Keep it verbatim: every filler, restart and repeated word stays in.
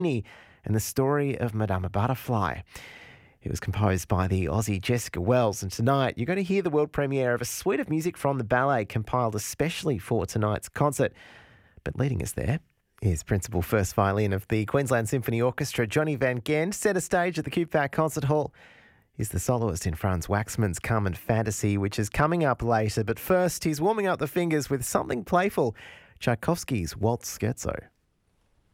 and the story of Madama Butterfly. It was composed by the Aussie Jessica Wells, and tonight you're going to hear the world premiere of a suite of music from the ballet compiled especially for tonight's concert. But leading us there is Principal First Violin of the Queensland Symphony Orchestra, Johnny Van Ghent, centre stage at the Cooper Park Concert Hall. He's the soloist in Franz Waxman's Carmen Fantasy, which is coming up later. But first, he's warming up the fingers with something playful, Tchaikovsky's Waltz Scherzo.